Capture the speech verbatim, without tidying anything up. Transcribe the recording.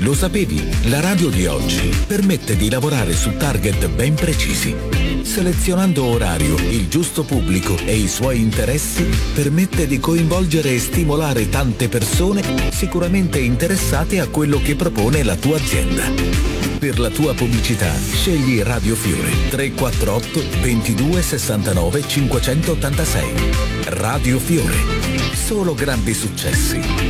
lo sapevi? La radio di oggi permette di lavorare su target ben precisi. Selezionando orario, il giusto pubblico e i suoi interessi, permette di coinvolgere e stimolare tante persone sicuramente interessate a quello che propone la tua azienda. Per la tua pubblicità, scegli Radio Fiore tre quattro otto ventidue sessantanove cinquecentottantasei. Radio Fiore. Solo grandi successi.